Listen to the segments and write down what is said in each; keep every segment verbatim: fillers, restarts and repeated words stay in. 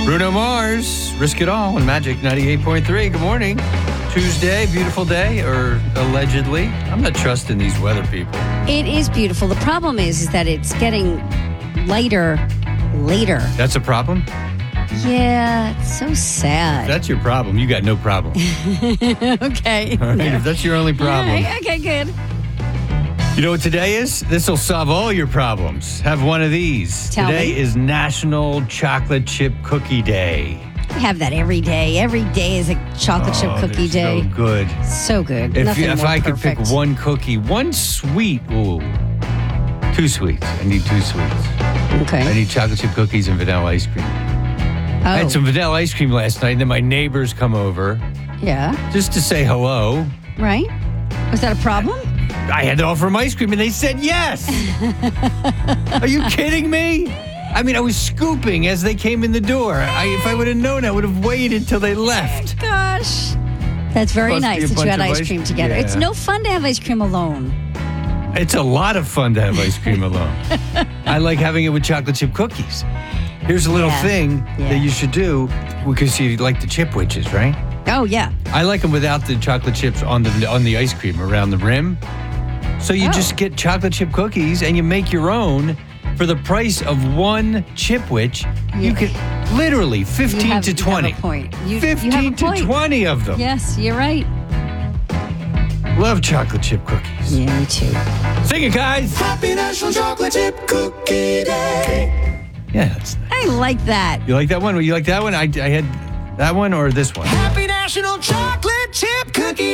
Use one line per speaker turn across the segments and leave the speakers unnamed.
Bruno Mars, Risk It All on Magic ninety-eight point three. Good morning. Tuesday, beautiful day, or allegedly. I'm not trusting these weather people.
It is beautiful. The problem is, is that it's getting lighter later.
That's a problem?
Yeah, it's so sad.
If that's your problem, you got no problem.
Okay.
All right,
Yeah.
if that's your only problem.
All right, okay, good.
You know what today is? This will solve all your problems. Have one of these.
Tell
today
me.
is National Chocolate Chip Cookie Day.
I have that every day. Every day is a chocolate chip
Oh,
cookie
they're
day.
So good.
So good.
If,
Nothing
you, if
more
I could
perfect.
pick one cookie, one sweet, ooh, two sweets. I need two sweets. I
Okay.
need chocolate chip cookies and vanilla ice cream.
Oh,
I had some vanilla ice cream last night, and then my neighbors come over
yeah.
just to say hello.
Right? Was that a problem?
I had to offer them ice cream, and they said yes. Are you kidding me? I mean, I was scooping as they came in the door. I, if I would have known, I would have waited till they left.
Gosh. That's very
Must be
nice
a
that
bunch
you had
of
ice
ice-
cream together. It's
yeah.
no fun to have ice cream alone.
It's a lot of fun to have ice cream alone. I like having it with chocolate chip cookies. Here's a little
Yeah.
thing
Yeah.
that you should do because you like the chip witches, right?
Oh, yeah.
I like them without the chocolate chips on the on the ice cream around the rim. So you
Oh.
just get chocolate chip cookies and you make your own for the price of one chip witch. You
Yeah.
could literally
You
fifteen
have,
to
you have
twenty.
a point. You, you
fifteen
have a
to
point.
twenty of them.
Yes, you're right.
Love chocolate chip cookies.
Yeah, me too.
Sing it, guys.
Happy National Chocolate Chip Cookie Day.
Yeah, that's nice.
I like that.
You like that one? You like that one? I, I had that one or this one?
Happy National Chocolate Chip Cookie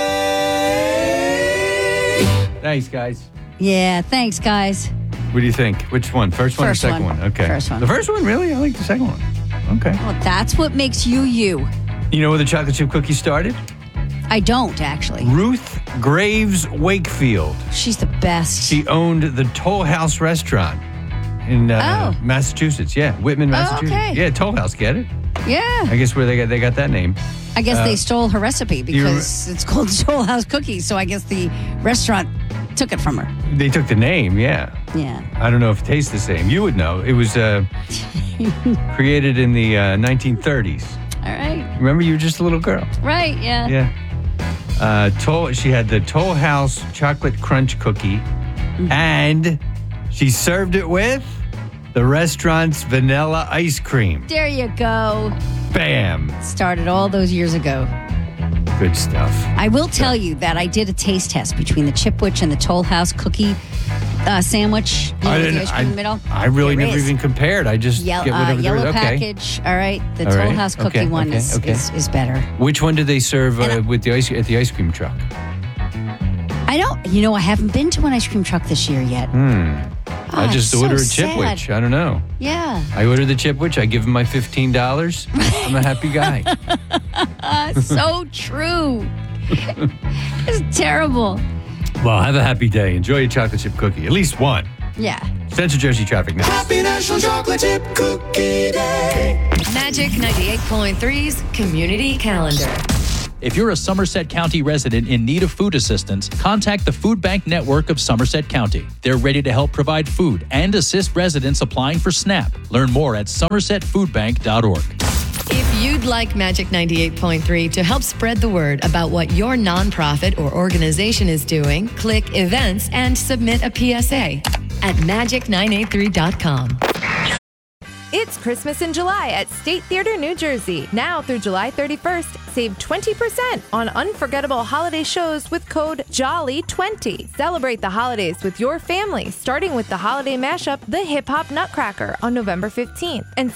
Day.
Thanks, guys.
Yeah, thanks, guys.
What do you think? Which one? First one
First
or second
one.
one? Okay.
First one.
The first one, really? I like the second one. Okay.
Well, that's what makes you you.
You know where the chocolate chip cookie started?
I don't, actually.
Ruth Graves Wakefield.
She's the best.
She owned the Toll House restaurant in uh,
Oh.
Massachusetts. Yeah, Whitman, Massachusetts.
okay.
Yeah, Toll House. Get it?
yeah.
I guess where they got they got that name.
I guess
uh,
they stole her recipe because it's called Toll House Cookies. So I guess the restaurant took it from her.
They took the name. Yeah.
Yeah.
I don't know if it tastes the same. You would know. It was uh, created in the uh, nineteen thirties.
All right.
Remember, you were just a little girl.
Right. Yeah.
Yeah. Uh, Toll, she had the Toll House chocolate crunch cookie, and she served it with the restaurant's vanilla ice cream.
There you go.
Bam.
Started all those years ago.
Good stuff.
I will tell you that I did a taste test between the Chipwich and the Toll House cookie uh, sandwich. You know, with the ice cream in the middle.
I really
There
never
is.
even compared. I just
Yell-
get
uh,
whatever there
yellow
is. Okay.
package. All right. The
All
Toll
right.
House cookie
Okay,
one
okay,
is,
okay.
is is better.
Which one did they serve uh,
And I-
with the ice at the ice cream truck?
I don't. You know, I haven't been to an ice cream truck this year yet.
Hmm. I
Ah,
just
it's
order
so
a chip
sad.
witch. I don't know.
Yeah.
I order the chip witch. I give them my fifteen dollars. I'm a happy guy.
Uh, so true. It's terrible.
Well, have a happy day. Enjoy your chocolate chip cookie. At least one.
Yeah.
Central Jersey traffic now.
Happy National Chocolate Chip Cookie Day.
Magic ninety-eight point three's Community Calendar.
If you're a Somerset County resident in need of food assistance, contact the Food Bank Network of Somerset County. They're ready to help provide food and assist residents applying for SNAP. Learn more at somerset food bank dot org.
If you'd like Magic ninety-eight point three to help spread the word about what your nonprofit or organization is doing, click Events and submit a P S A at magic nine eight three dot com.
It's Christmas in July at State Theater, New Jersey. Now through July thirty-first, save twenty percent on unforgettable holiday shows with code Jolly twenty. Celebrate the holidays with your family, starting with the holiday mashup, The Hip Hop Nutcracker, on November fifteenth. And